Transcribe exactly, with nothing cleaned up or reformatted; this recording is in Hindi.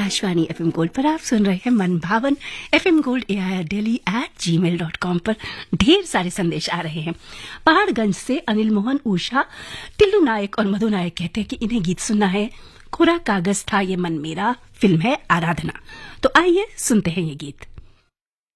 आकाशवाणी एफएम गोल्ड पर आप सुन रहे हैं मन भावन FM gold AIR Delhi eight जी मेल डॉट कॉम पर ढेर सारे संदेश आ रहे हैं। पहाड़गंज से अनिल मोहन, उषा, टिल्लू नायक और मधु नायक कहते हैं कि इन्हें गीत सुनना है। कोरा कागज था ये मन मेरा, फिल्म है आराधना। तो आइए सुनते हैं ये गीत।